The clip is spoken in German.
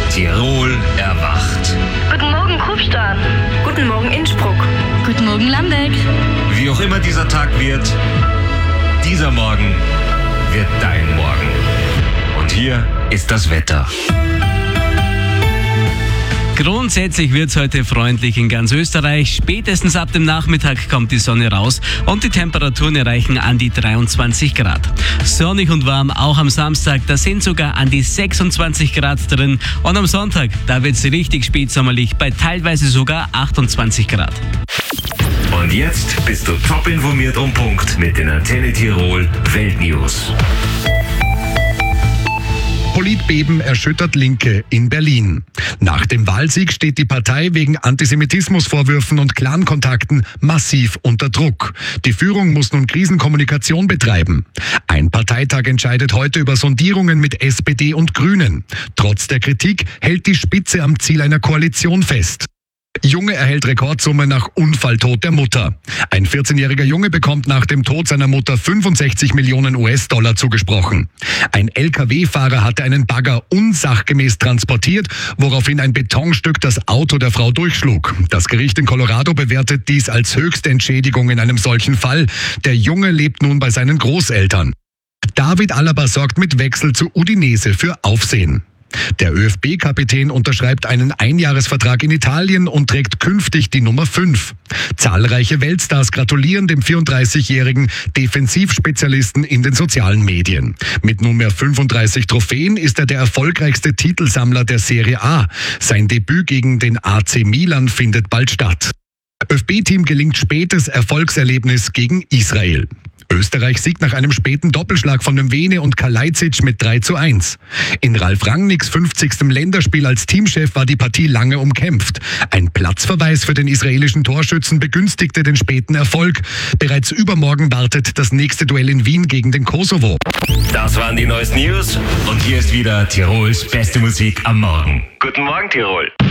Tirol erwacht. Guten Morgen, Kufstein. Guten Morgen, Innsbruck. Guten Morgen, Landeck. Wie auch immer dieser Tag wird, dieser Morgen wird dein Morgen. Und hier ist das Wetter. Grundsätzlich wird es heute freundlich in ganz Österreich. Spätestens ab dem Nachmittag kommt die Sonne raus und die Temperaturen erreichen an die 23 Grad. Sonnig und warm auch am Samstag, da sind sogar an die 26 Grad drin. Und am Sonntag, da wird es richtig spätsommerlich, bei teilweise sogar 28 Grad. Und jetzt bist du top informiert um Punkt mit den Antenne Tirol Weltnews. Politbeben erschüttert Linke in Berlin. Nach dem Wahlsieg steht die Partei wegen Antisemitismusvorwürfen und Clankontakten massiv unter Druck. Die Führung muss nun Krisenkommunikation betreiben. Ein Parteitag entscheidet heute über Sondierungen mit SPD und Grünen. Trotz der Kritik hält die Spitze am Ziel einer Koalition fest. Junge erhält Rekordsumme nach Unfalltod der Mutter. Ein 14-jähriger Junge bekommt nach dem Tod seiner Mutter 65 Millionen US-Dollar zugesprochen. Ein LKW-Fahrer hatte einen Bagger unsachgemäß transportiert, woraufhin ein Betonstück das Auto der Frau durchschlug. Das Gericht in Colorado bewertet dies als höchste Entschädigung in einem solchen Fall. Der Junge lebt nun bei seinen Großeltern. David Alaba sorgt mit Wechsel zu Udinese für Aufsehen. Der ÖFB-Kapitän unterschreibt einen Einjahresvertrag in Italien und trägt künftig die Nummer 5. Zahlreiche Weltstars gratulieren dem 34-jährigen Defensivspezialisten in den sozialen Medien. Mit nunmehr 35 Trophäen ist er der erfolgreichste Titelsammler der Serie A. Sein Debüt gegen den AC Milan findet bald statt. ÖFB-Team gelingt spätes Erfolgserlebnis gegen Israel. Österreich siegt nach einem späten Doppelschlag von Mwene und Kalajdzic mit 3:1. In Ralf Rangnicks 50. Länderspiel als Teamchef war die Partie lange umkämpft. Ein Platzverweis für den israelischen Torschützen begünstigte den späten Erfolg. Bereits übermorgen wartet das nächste Duell in Wien gegen den Kosovo. Das waren die neuesten News und hier ist wieder Tirols beste Musik am Morgen. Guten Morgen, Tirol.